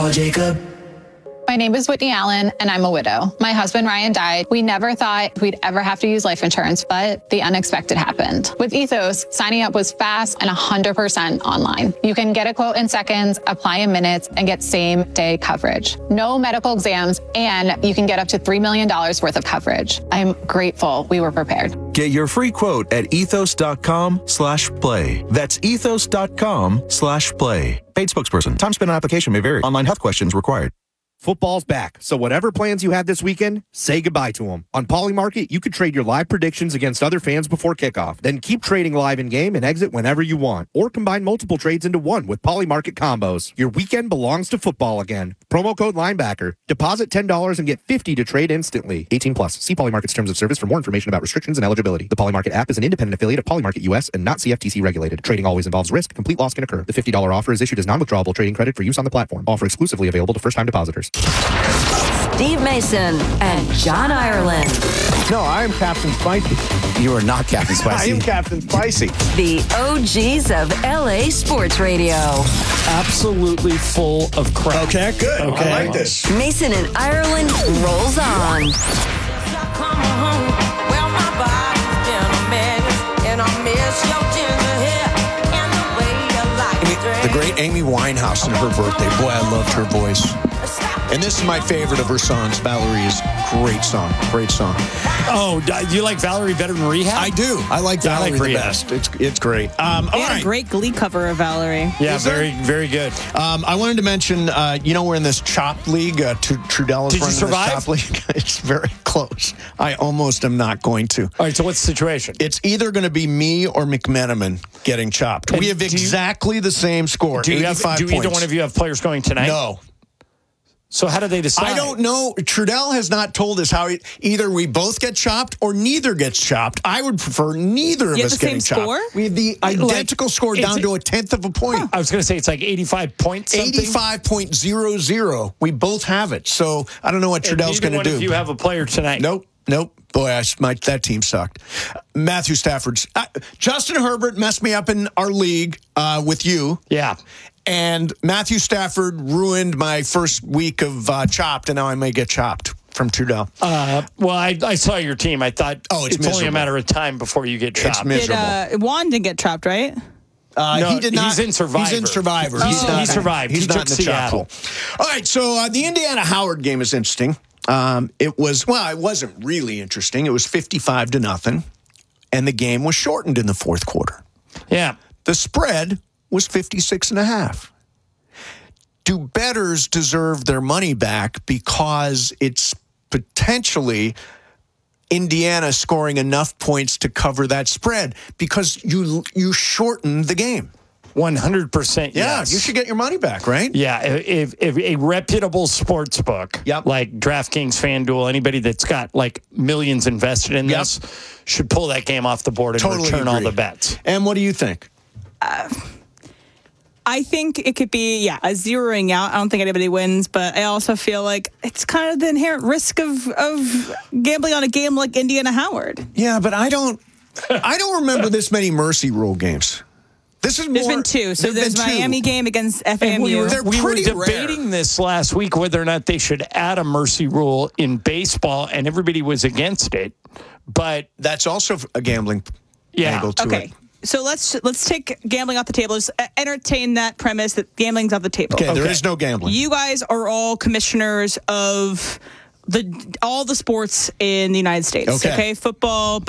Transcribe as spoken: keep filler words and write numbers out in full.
Jacob. My name is Whitney Allen, and I'm a widow. My husband, Ryan, died. We never thought we'd ever have to use life insurance, but the unexpected happened. With Ethos, signing up was fast and one hundred percent online. You can get a quote in seconds, apply in minutes, and get same-day coverage. No medical exams, and you can get up to three million dollars worth of coverage. I'm grateful we were prepared. Get your free quote at ethos.com slash play. That's ethos.com slash play. Paid spokesperson. Time spent on application may vary. Online health questions required. Football's back, so whatever plans you had this weekend, say goodbye to them. On Polymarket, you could trade your live predictions against other fans before kickoff. Then keep trading live in-game and exit whenever you want. Or combine multiple trades into one with Polymarket combos. Your weekend belongs to football again. Promo code linebacker. Deposit ten dollars and get fifty dollars to trade instantly. eighteen plus. See Polymarket's terms of service for more information about restrictions and eligibility. The Polymarket app is an independent affiliate of Polymarket U S and not C F T C regulated. Trading always involves risk. Complete loss can occur. The fifty dollars offer is issued as non-withdrawable trading credit for use on the platform. Offer exclusively available to first-time depositors. Steve Mason and John Ireland. No, I am Captain Spicy. You are not Captain Spicy. I am Captain Spicy. The O Gs of L A Sports Radio. Absolutely full of crap. Okay, good. Okay. I like this. Mason and Ireland rolls on. The great Amy Winehouse and her birthday. Boy, I loved her voice. And this is my favorite of her songs. Valerie's great song. Great song. Oh, do you like Valerie better than Rehab? I do. I like Yeah, I Valerie like the Rehab. best. It's it's great. Um, all They had right. a great Glee cover of Valerie. Yeah, Is very, very good. Um, I wanted to mention, uh, you know, we're in this Chopped League. Uh, Tr- Trudell is Did you running survive? this Chopped League. It's very close. I almost am not going to. All right, so what's the situation? It's either going to be me or McMenamin getting chopped. And we have do you- exactly the same score, do you have, eighty-five do points. either one of you have players going tonight? No. So how do they decide? I don't know. Trudell has not told us how he, either we both get chopped or neither gets chopped. I would prefer neither of You have us the getting same chopped. score? We have the identical score it's down a- to a tenth of a point. I was going to say it's like eighty-five points. eighty-five point zero zero. We both have it. So I don't know what Trudell's going to One of do. you have a player tonight. Nope. Nope. Boy, I, my, that team sucked. Matthew Stafford's. Uh, Justin Herbert messed me up in our league uh, with you. Yeah. And Matthew Stafford ruined my first week of uh, Chopped, and now I may get chopped from Trudell. Uh, well, I, I saw your team. I thought Oh, it's it's only a miserable. matter of time before you get chopped. It's miserable. Did, uh, Juan didn't get trapped, right? Uh, No, he did not. he's in Survivor. He's in Survivor. Oh. He's not, He survived. He's He not took in the chop Seattle. pool. All right, so uh, the Indiana Howard game is interesting. Um, it was well, it wasn't really interesting. It was fifty-five to nothing, and the game was shortened in the fourth quarter. Yeah. The spread was fifty-six and a half. Do bettors deserve their money back because it's potentially Indiana scoring enough points to cover that spread because you you shortened the game? one hundred percent Yeah, yes. you should get your money back, right? Yeah, if, if a reputable sports book, Yep. like DraftKings, FanDuel, anybody that's got like millions invested in Yep. this, should pull that game off the board and Totally return all agree. the bets. And what do you think? I think it could be, yeah, a zeroing out. I don't think anybody wins, but I also feel like it's kind of the inherent risk of, of gambling on a game like Indiana Howard. Yeah, but I don't I don't remember this many mercy rule games. This is There's more, been two. So there've there's been two. Miami game against F A M And we U. were, They're we were pretty rare. debating this last week whether or not they should add a mercy rule in baseball, and everybody was against it. But That's also a gambling Yeah. angle to Okay. it. So let's let's take gambling off the table. Just uh, entertain that premise that gambling's off the table. Okay, there Okay. is no gambling. You guys are all commissioners of the all the sports in the United States. Okay. Okay, football,